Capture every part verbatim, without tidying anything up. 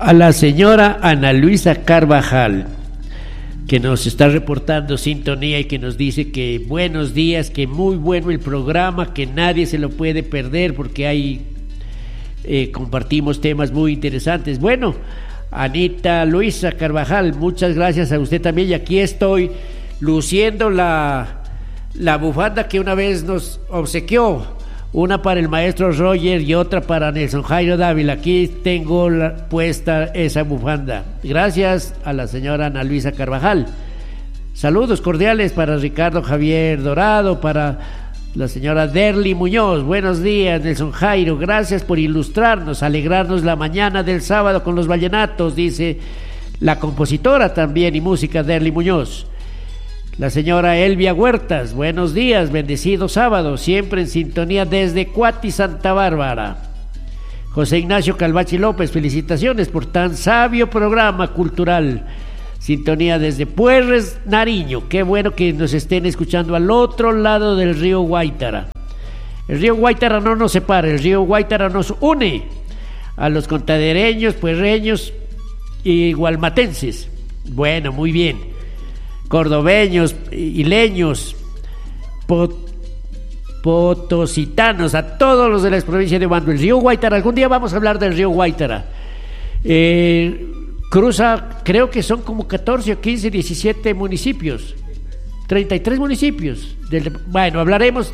a la señora Ana Luisa Carvajal, que nos está reportando sintonía y que nos dice que buenos días, que muy bueno el programa, que nadie se lo puede perder porque hay eh, compartimos temas muy interesantes. Bueno, Anita Luisa Carvajal, muchas gracias a usted también, y aquí estoy luciendo la, la bufanda que una vez nos obsequió, una para el maestro Roger y otra para Nelson Jairo Dávila. Aquí tengo la, puesta esa bufanda. Gracias a la señora Ana Luisa Carvajal. Saludos cordiales para Ricardo Javier Dorado, para la señora Derly Muñoz. Buenos días, Nelson Jairo. Gracias por ilustrarnos, alegrarnos la mañana del sábado con los vallenatos, dice la compositora también y música Derly Muñoz. La señora Elvia Huertas, buenos días, bendecido sábado, siempre en sintonía desde Cuati, Santa Bárbara. José Ignacio Calvachi López, felicitaciones por tan sabio programa cultural. Sintonía desde Puerres, Nariño. Qué bueno que nos estén escuchando al otro lado del río Guaitara. El río Guaitara no nos separa, el río Guaitara nos une a los contadereños, puerreños y gualmatenses. Bueno, muy bien. Cordobeños, hileños, pot, potositanos, a todos los de la provincia de Obando. El río Guaitara, algún día vamos a hablar del río Guaitara. Eh, cruza, creo que son como catorce o quince, diecisiete municipios, treinta y tres municipios. Del, bueno, hablaremos.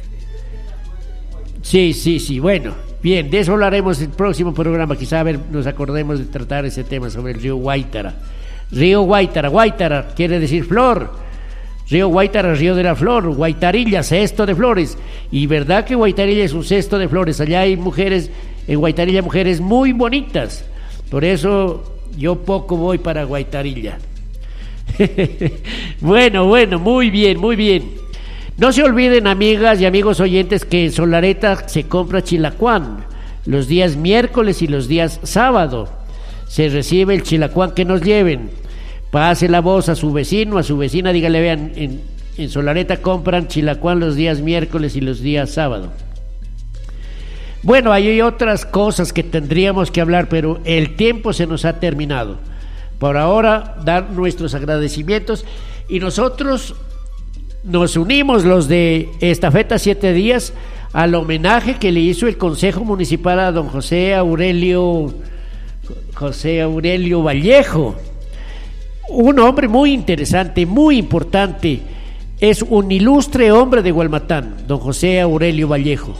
Sí, sí, sí, bueno, bien, de eso hablaremos en el próximo programa. Quizá a ver, nos acordemos de tratar ese tema sobre el río Guaitara. Río Guaitara, Guaitara quiere decir flor. Río Guaitara, río de la flor. Guaitarilla, cesto de flores. Y verdad que Guaitarilla es un cesto de flores. Allá hay mujeres, en Guaitarilla mujeres muy bonitas. Por eso yo poco voy para Guaitarilla. Bueno, bueno, muy bien, muy bien. No se olviden, amigas y amigos oyentes, que en Solareta se compra chilacuán los días miércoles y los días sábado. Se recibe el chilacuán que nos lleven. Pase la voz a su vecino, a su vecina, dígale, vean, en, en Solareta compran chilacuán los días miércoles y los días sábado. Bueno, hay otras cosas que tendríamos que hablar, pero el tiempo se nos ha terminado. Por ahora, dar nuestros agradecimientos, y nosotros nos unimos, los de Estafeta Siete Días, al homenaje que le hizo el Consejo Municipal a don José Aurelio José Aurelio Vallejo, un hombre muy interesante, muy importante. Es un ilustre hombre de Gualmatán, don José Aurelio Vallejo.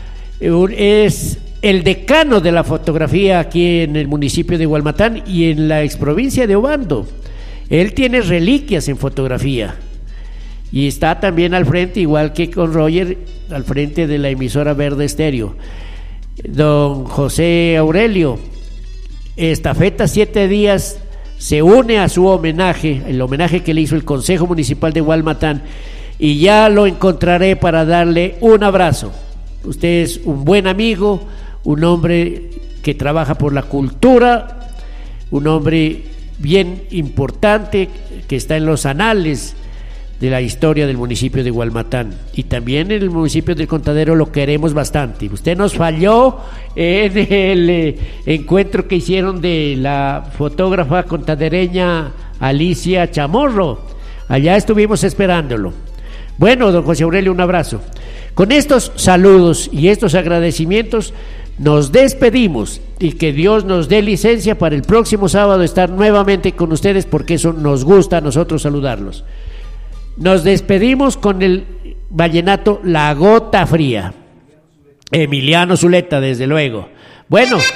Es el decano de la fotografía aquí en el municipio de Gualmatán y en la exprovincia de Obando. Él tiene reliquias en fotografía y está también al frente, igual que con Roger, al frente de la emisora Verde Estéreo. Don José Aurelio, Estafeta Siete Días se une a su homenaje, el homenaje que le hizo el Consejo Municipal de Gualmatán, y ya lo encontraré para darle un abrazo. Usted es un buen amigo, un hombre que trabaja por la cultura, un hombre bien importante que está en los anales de la historia del municipio de Gualmatán, y también en el municipio del Contadero lo queremos bastante. Usted nos falló en el eh, encuentro que hicieron de la fotógrafa contadereña Alicia Chamorro. Allá estuvimos esperándolo. Bueno, don José Aurelio, un abrazo. Con estos saludos y estos agradecimientos nos despedimos, y que Dios nos dé licencia para el próximo sábado estar nuevamente con ustedes, porque eso nos gusta a nosotros saludarlos. Nos despedimos con el vallenato La Gota Fría. Emiliano Zuleta, desde luego. Bueno,